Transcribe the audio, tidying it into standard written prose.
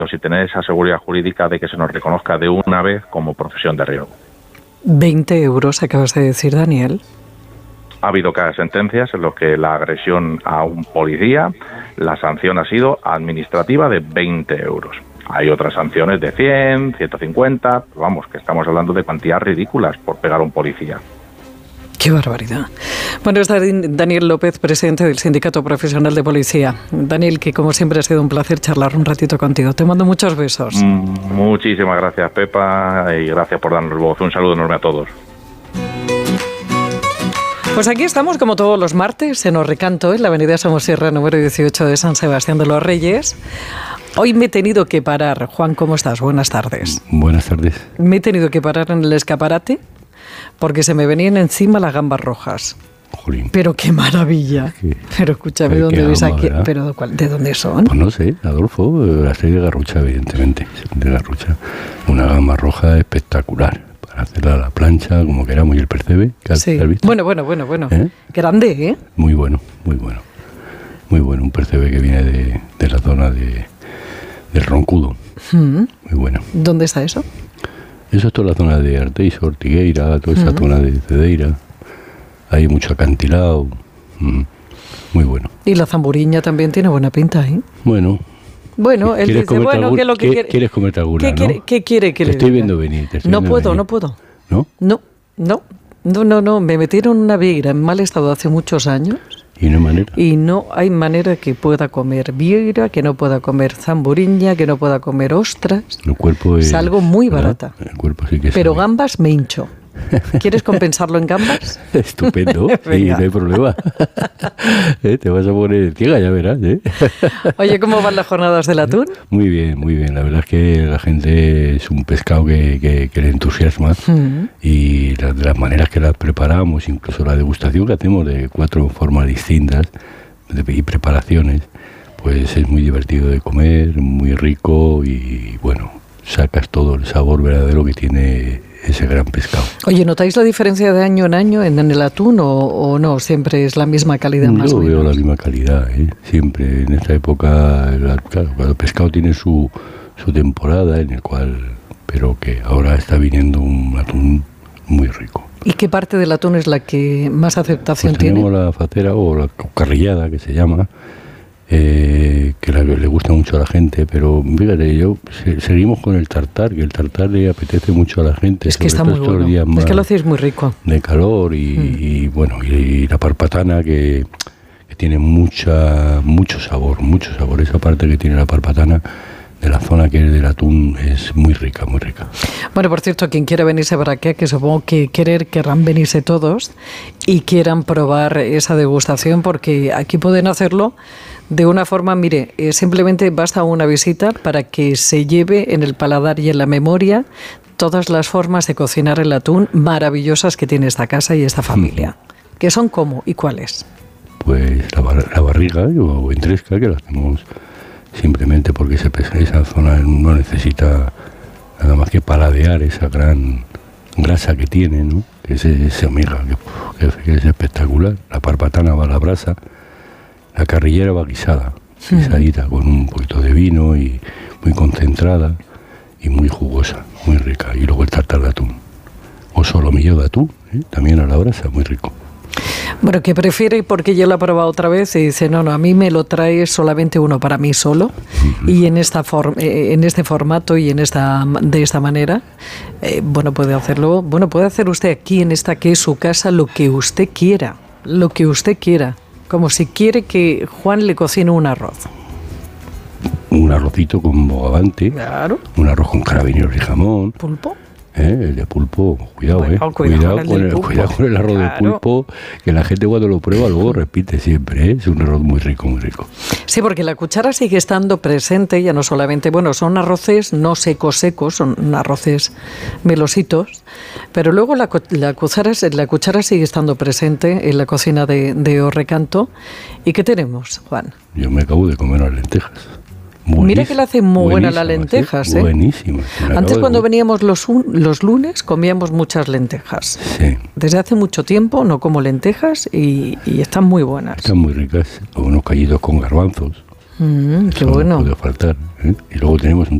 y tener esa seguridad jurídica de que se nos reconozca de una vez como profesión de riesgo. 20 euros, acabas de decir, Daniel. Ha habido cada sentencias en los que la agresión a un policía, la sanción ha sido administrativa de 20 euros. Hay otras sanciones de 100, 150, vamos, que estamos hablando de cuantías ridículas por pegar a un policía. ¡Qué barbaridad! Bueno, está Daniel López, presidente del Sindicato Profesional de Policía. Daniel, que como siempre ha sido un placer charlar un ratito contigo. Te mando muchos besos. Muchísimas gracias, Pepa, y gracias por darnos voz. Un saludo enorme a todos. Pues aquí estamos como todos los martes en Orrecanto, en la avenida Somosierra número 18 de San Sebastián de los Reyes. Hoy me he tenido que parar. Juan, ¿cómo estás? Buenas tardes. Buenas tardes. Me he tenido que parar en el escaparate porque se me venían encima las gambas rojas. Jolín. Pero qué maravilla. Pero escúchame, ¿dónde ves aquí? ¿Pero de dónde son? Pues no sé, Adolfo, la serie de Garrucha, evidentemente. De Garrucha. Una gamba roja espectacular. Para hacerla a la plancha, como queramos, y el percebe. Sí. ¿Has visto? Bueno. ¿Eh? Grande, ¿eh? Muy bueno. Un percebe que viene de la zona del Roncudo. Muy bueno. ¿Dónde está eso? Eso es toda la zona de Arteixo, Ortigueira, toda esa zona de Cedeira. Hay mucho acantilado. Muy bueno. Y la zamburiña también tiene buena pinta, ¿eh? Bueno, él dice, ¿qué es lo que quiere? ¿Quieres comerte alguna, ¿Qué quiere que le diga? Estoy viendo venir. No puedo. ¿No? Me metieron una vieira en mal estado hace muchos años. ¿Y no hay manera? Y no hay manera que pueda comer vieira, que no pueda comer zamburiña, que no pueda comer ostras. El cuerpo es algo muy barata. El cuerpo sí que es. Pero gambas me hincho. ¿Quieres compensarlo en gambas? Estupendo, sí, no hay problema. Te vas a poner ciega, ya verás. Oye, ¿cómo van las jornadas del atún? Muy bien. La verdad es que la gente es un pescado que le entusiasma y de las maneras que las preparamos, incluso la degustación que hacemos de 4 formas distintas y preparaciones, pues es muy divertido de comer, muy rico y bueno, sacas todo el sabor verdadero que tiene ese gran pescado. Oye, ¿notáis la diferencia de año en año en el atún o no? ¿Siempre es la misma calidad más o menos? Yo veo la misma calidad, siempre. En esta época, claro, el pescado tiene su temporada en el cual, pero que ahora está viniendo un atún muy rico. ¿Y qué parte del atún es la que más aceptación tiene? Tenemos la facera o la carrillada, que se llama, que le gusta mucho a la gente, pero fíjate, seguimos con el tartar, que el tartar le apetece mucho a la gente. Es que está muy bueno, es que lo hacéis muy rico. De calor y la parpatana que tiene mucho sabor, esa parte que tiene la parpatana de la zona que es del atún es muy rica. Bueno, por cierto, quien quiera venirse para acá, que supongo que querrán venirse todos y quieran probar esa degustación, porque aquí pueden hacerlo de una forma, mire, simplemente basta una visita para que se lleve en el paladar y en la memoria todas las formas de cocinar el atún maravillosas que tiene esta casa y esta familia. ¿Qué son cómo y cuáles? Pues la barriga o entresca, que la hacemos simplemente porque esa zona no necesita nada más que paladear esa gran grasa que tiene, ¿no? Que es ese omega, que es espectacular. La parpatana va a la brasa, la carrillera va guisadita, con un poquito de vino y muy concentrada y muy jugosa, muy rica. Y luego el tartar de atún, o solomillo de atún, también a la brasa, muy rico. Bueno, ¿qué prefiere? Porque yo lo he probado otra vez y dice, no, a mí me lo trae solamente uno para mí solo y en este formato y de esta manera, puede hacerlo. Bueno, puede hacer usted aquí en esta que es su casa lo que usted quiera, como si quiere que Juan le cocine un arroz. Un arrocito con bogavante, claro. Un arroz con carabineros y jamón. ¿Pulpo? El de pulpo, cuidado con el arroz de pulpo, que la gente cuando lo prueba luego repite siempre, es un arroz muy rico. Sí, porque la cuchara sigue estando presente, ya no solamente, son arroces no secos, son arroces melositos, pero luego la cuchara sigue estando presente en la cocina de Orrecanto. ¿Y qué tenemos, Juan? Yo me acabo de comer las lentejas. Mira que le hacen muy buenas las lentejas, Buenísimas. Antes cuando veníamos los lunes comíamos muchas lentejas. Sí. Desde hace mucho tiempo no como lentejas y están muy buenas. Están muy ricas, o unos callitos con garbanzos. Qué bueno. No puede faltar, ¿eh? Y luego tenemos un